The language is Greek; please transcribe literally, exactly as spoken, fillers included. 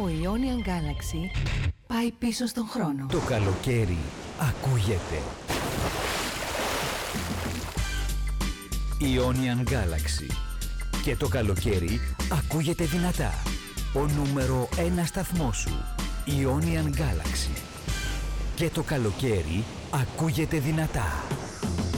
Ionian Galaxy πάει πίσω στον χρόνο. Το καλοκαίρι ακούγεται. Ionian Galaxy. Και το καλοκαίρι ακούγεται δυνατά. Ο νούμερο ένα σταθμός σου. Ionian Galaxy. Και το καλοκαίρι ακούγεται δυνατά.